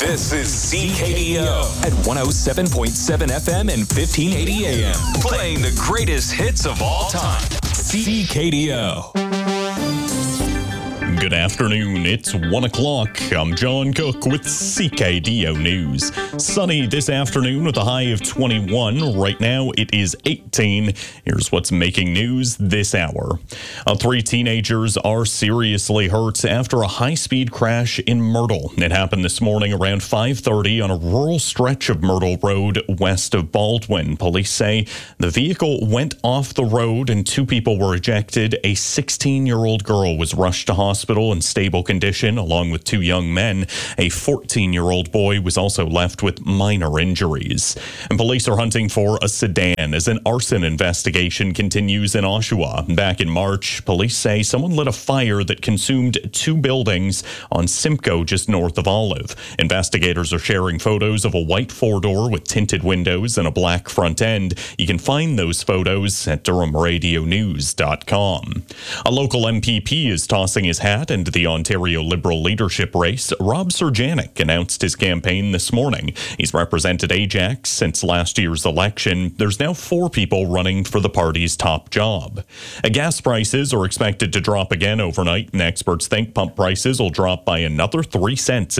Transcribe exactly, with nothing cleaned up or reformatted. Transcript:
This is C K D O at one oh seven point seven F M and fifteen eighty A M. Playing the greatest hits of all time. C K D O. Good afternoon. It's one o'clock. I'm John Cook with C K D O News. Sunny this afternoon with a high of twenty-one. Right now it is eighteen. Here's what's making news this hour. Uh, three teenagers are seriously hurt after a high-speed crash in Myrtle. It happened this morning around five thirty on a rural stretch of Myrtle Road west of Baldwin. Police say the vehicle went off the road and two people were ejected. A sixteen-year-old girl was rushed to hospital in stable condition, along with two young men. A fourteen-year-old boy was also left with minor injuries. And police are hunting for a sedan as an arson investigation continues in Oshawa. Back in March, police say someone lit a fire that consumed two buildings on Simcoe just north of Olive. Investigators are sharing photos of a white four-door with tinted windows and a black front end. You can find those photos at Durham Radio News dot com. A local M P P is tossing his hat into the Ontario Liberal leadership race. Rob Serjanik announced his campaign this morning. He's represented Ajax since last year's election. There's now four people running for the party's top job. Uh, gas prices are expected to drop again overnight, and experts think pump prices will drop by another three cents